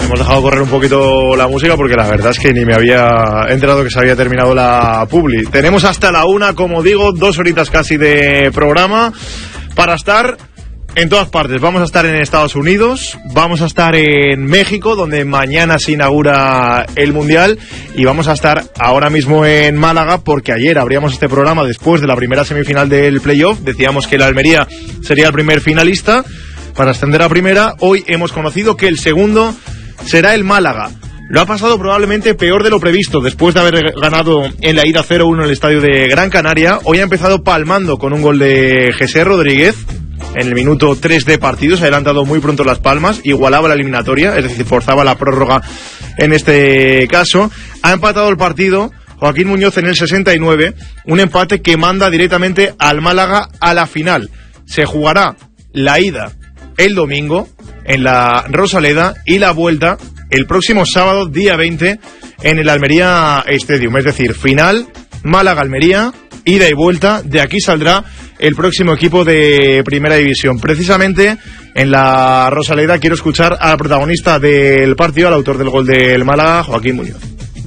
Hemos dejado correr un poquito la música porque la verdad es que ni me había enterado que se había terminado la publi. Tenemos hasta la 1, como digo, 2 horitas casi de programa para estar en todas partes. Vamos a estar en Estados Unidos, vamos a estar en México, donde mañana se inaugura el Mundial, y vamos a estar ahora mismo en Málaga, porque ayer abríamos este programa después de la primera semifinal del playoff. Decíamos que el Almería sería el primer finalista para ascender a primera. Hoy hemos conocido que el segundo será el Málaga. Lo ha pasado probablemente peor de lo previsto, después de haber ganado en la ida 0-1 en el estadio de Gran Canaria. Hoy ha empezado palmando con un gol de José Rodríguez en el minuto 3 de partido. Se ha adelantado muy pronto Las Palmas, igualaba la eliminatoria, es decir, forzaba la prórroga en este caso. Ha empatado el partido Joaquín Muñoz en el 69, un empate que manda directamente al Málaga a la final. Se jugará la ida el domingo en la Rosaleda y la vuelta el próximo sábado, día 20, en el Almería Stadium. Es decir, final Málaga-Almería, ida y vuelta. De aquí saldrá el próximo equipo de Primera División. Precisamente en la Rosaleda quiero escuchar al protagonista del partido, al autor del gol del Málaga, Joaquín Muñoz,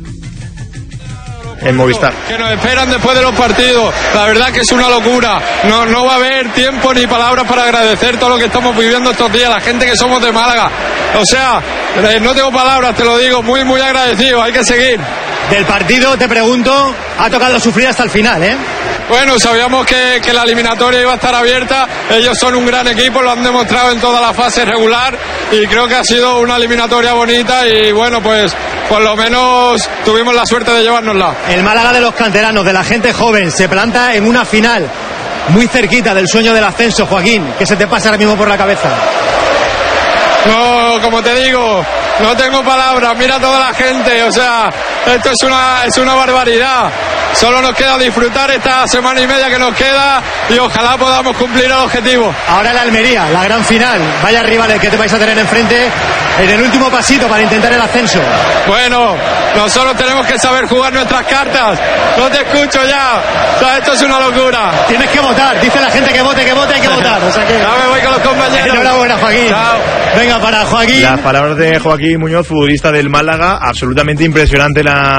en Movistar. Que nos esperan después de los partidos. La verdad que es una locura. No va a haber tiempo ni palabras para agradecer todo lo que estamos viviendo estos días, la gente que somos de Málaga. O sea, no tengo palabras, te lo digo, muy muy agradecido, hay que seguir. Del partido, te pregunto, ha tocado sufrir hasta el final, ¿eh? Bueno, sabíamos que la eliminatoria iba a estar abierta. Ellos son un gran equipo, lo han demostrado en toda la fase regular, y creo que ha sido una eliminatoria bonita, y bueno, pues por lo menos tuvimos la suerte de llevárnosla. El Málaga de los canteranos, de la gente joven, se planta en una final muy cerquita del sueño del ascenso. Joaquín, ¿qué se te pasa ahora mismo por la cabeza? No, como te digo, no tengo palabras, mira toda la gente, o sea, esto es una barbaridad. Solo nos queda disfrutar esta semana y media que nos queda, y ojalá podamos cumplir el objetivo. Ahora la Almería, la gran final, vaya rivales que te vais a tener enfrente en el último pasito para intentar el ascenso. Bueno, nosotros tenemos que saber jugar nuestras cartas. No te escucho ya, o sea, esto es una locura. Tienes que votar, dice la gente que vote, hay que votar. O sea que... Ya me voy con los compañeros. Enhorabuena, Joaquín. Chao. Venga, para Joaquín. Las palabras de Joaquín Muñoz, futbolista del Málaga. Absolutamente impresionante la